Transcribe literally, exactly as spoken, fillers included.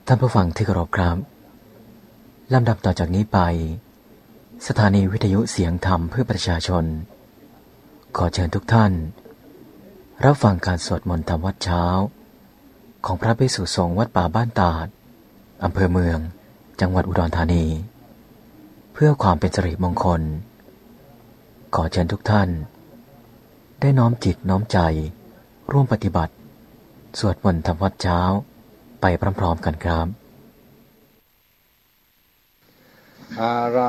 ท่านผู้ฟังที่เคารพครับลำดับต่อจากนี้ไปสถานีวิทยุเสียงธรรมเพื่อประชาชนขอเชิญทุกท่านรับฟังการสวดมนต์ธรรมวัดเช้าของพระภิกษุสงฆ์วัดป่าบ้านตาดอำเภอเมืองจังหวัดอุดรธานีเพื่อความเป็นสิริมงคลขอเชิญทุกท่านได้น้อมจิตน้อมใจร่วมปฏิบัติสวดมนต์ธรรมวัดเช้าไปพร้อมๆกันครับ